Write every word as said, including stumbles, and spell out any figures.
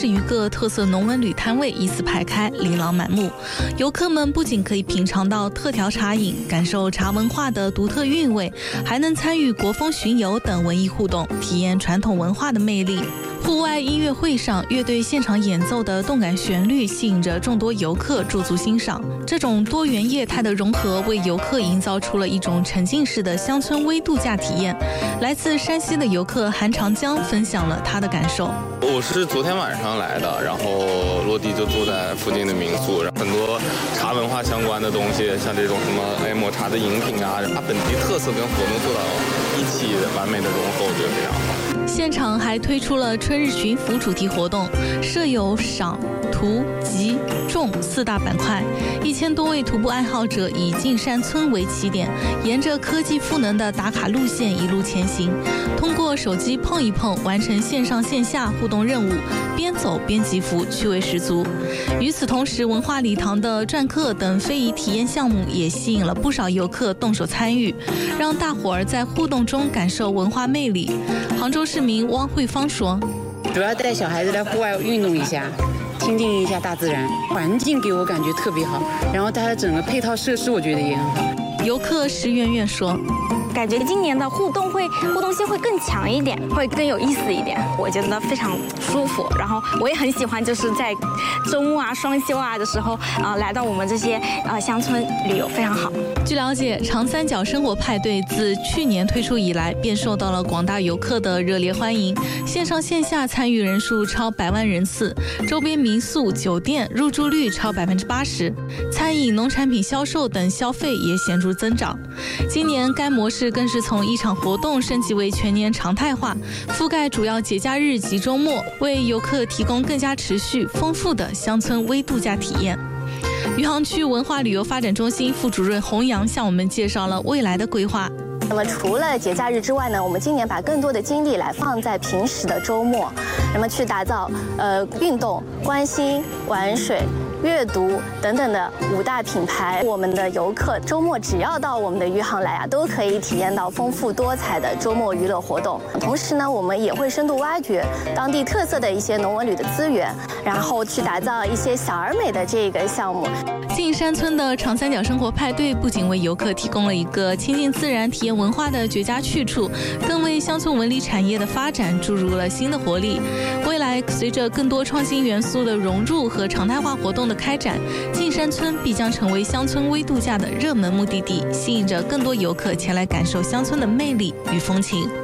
十余个特色农文旅摊位依次排开，琳琅满目。游客们不仅可以品尝到特调茶饮，感受茶文化的独特韵味，还能参与国风巡游等文艺互动，体验传统文化的魅力。户外音乐会上，乐队现场演奏的动感旋律吸引着众多游客驻足欣赏。这种多元业态的融合，为游客营造出了一种沉浸式的乡村微度假体验。来自山西的游客韩长江分享了他的感受。 我是昨天晚上来的，然后落地就住在附近的民宿，很多茶文化相关的东西，像这种什么哎抹茶的饮品啊，把本地特色跟活动做到一起完美的融合，我觉得非常好。 现场还推出了春日巡抚主题活动，设有赏、图、集、种四大板块。一千多位徒步爱好者以径山村为起点，沿着科技赋能的打卡路线一路前行，通过手机碰一碰完成线上线下互动任务，边走边祈福，趣味十足。与此同时，文化礼堂的篆刻等非遗体验项目也吸引了不少游客动手参与，让大伙儿在互动中感受文化魅力。杭州市民汪慧芳说：“ 主要带小孩子来户外运动一下，亲近一下大自然，环境给我感觉特别好，然后它的整个配套设施我觉得也很好。” 游客石圆圆说：“ 感觉今年的互动会互动性会更强一点，会更有意思一点，我觉得非常舒服。然后我也很喜欢，就是在周末啊、双休啊的时候啊、呃，来到我们这些呃乡村旅游，非常好。” 据了解，长三角生活派对自去年推出以来，便受到了广大游客的热烈欢迎，线上线下参与人数超百万人次，周边民宿、酒店入住率超百分之八十，餐饮、农产品销售等消费也显著增长。今年该模式更是从一场活动升级为全年常态化，覆盖主要节假日及周末，为游客提供更加持续、丰富的乡村微度假体验。余杭区文化旅游发展中心副主任洪阳向我们介绍了未来的规划。 那么除了节假日之外呢，我们今年把更多的精力来放在平时的周末，那么去打造呃运动、关心、玩水、阅读等等的五大品牌。我们的游客周末只要到我们的余杭来啊，都可以体验到丰富多彩的周末娱乐活动。同时呢，我们也会深度挖掘当地特色的一些农文旅的资源，然后去打造一些小而美的这个项目。 径山村的长三角生活派对不仅为游客提供了一个亲近自然、体验文化的绝佳去处，更为乡村文旅产业的发展注入了新的活力。未来随着更多创新元素的融入和常态化活动的开展，径山村必将成为乡村微度假的热门目的地，吸引着更多游客前来感受乡村的魅力与风情。